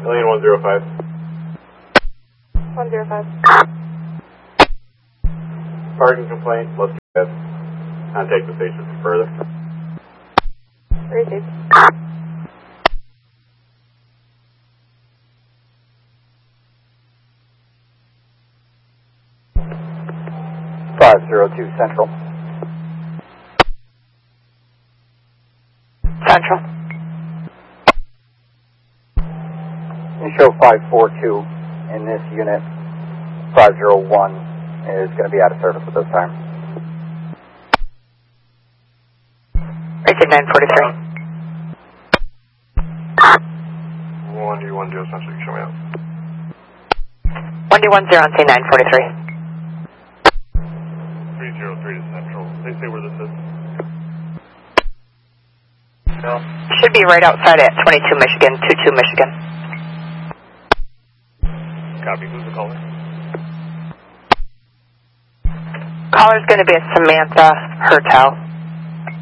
Alien 105. 105. Parking complaint, let's get contact the station for further. Received. Central. Central. You show 542 in this unit. 501 is going to be out of service at this time. Received 943. 1D10 Central, show me out. 1D10 on scene 943. 303 to Central. They say where this is. No. Should be right outside at 22 Michigan, 22 Michigan. Copy. Who's the caller? Caller's going to be a Samantha Hertel.